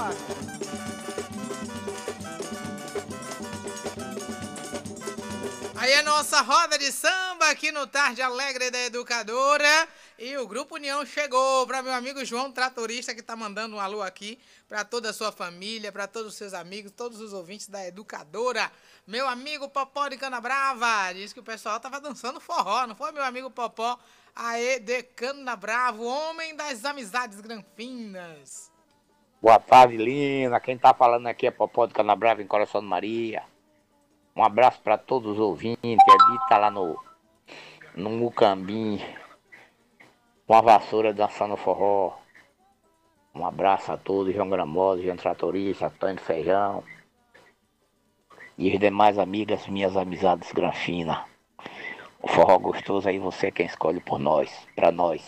Aí a nossa roda de samba aqui no Tarde Alegre da Educadora. E o Grupo União chegou para meu amigo João Tratorista, que tá mandando um alô aqui para toda a sua família, para todos os seus amigos, todos os ouvintes da Educadora. Meu amigo Popó de Canabrava, diz que o pessoal tava dançando forró, não foi, meu amigo Popó? Aê, de Canabrava, homem das amizades granfinas. Boa tarde, Lina. Quem tá falando aqui é Popó de Canabrava, em Coração de Maria. Um abraço para todos os ouvintes. Ali tá lá no Mucambim, com a vassoura dançando forró. Um abraço a todos, João Gramoso, João Tratorista, Antônio Feijão. E os demais amigas, minhas amizades granfinas. O forró gostoso aí, você quem escolhe por nós, pra nós.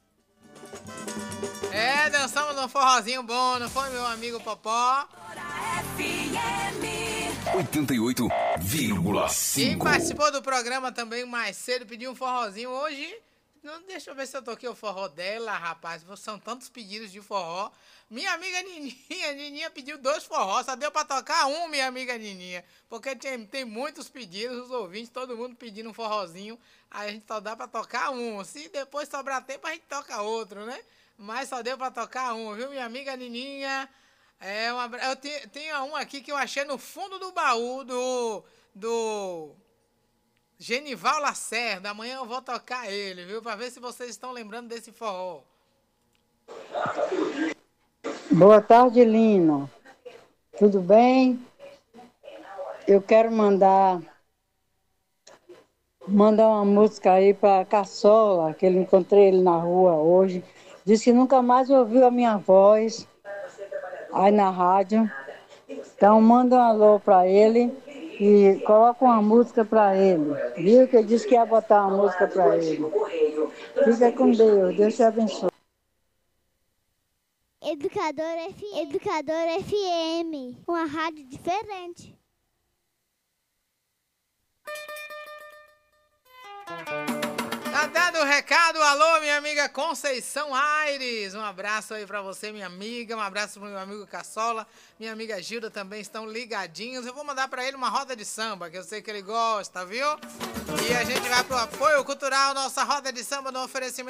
É, dançamos um forrozinho bom, não foi, meu amigo Popó? 88,5. Quem participou do programa também mais cedo pediu um forrozinho hoje. Não, deixa eu ver se eu toquei o forró dela, rapaz. São tantos pedidos de forró. Minha amiga Nininha pediu 2 forrós. Só deu pra tocar um, minha amiga Nininha. Porque tem muitos pedidos, os ouvintes, todo mundo pedindo um forrozinho. Aí a gente só dá pra tocar um. Se depois sobrar tempo, a gente toca outro, né? Mas só deu pra tocar um, viu, minha amiga Nininha? Eu tenho um aqui que eu achei no fundo do baú do Genival Lacerda. Amanhã eu vou tocar ele, viu? Pra ver se vocês estão lembrando desse forró. Boa tarde, Lino. Tudo bem? Eu quero mandar uma música aí pra Caçola, que eu encontrei ele na rua hoje. Disse que nunca mais ouviu a minha voz aí na rádio. Então manda um alô pra ele e coloca uma música pra ele. Viu que ele disse que ia botar uma música pra ele. Fica com Deus, Deus te abençoe. Educador FM, uma rádio diferente. Tá dado o recado, alô, minha amiga Conceição Aires. Um abraço aí pra você, minha amiga. Um abraço pro meu amigo Caçola. Minha amiga Gilda também estão ligadinhos. Eu vou mandar pra ele uma roda de samba, que eu sei que ele gosta, viu? E a gente vai pro apoio cultural, nossa roda de samba no oferecimento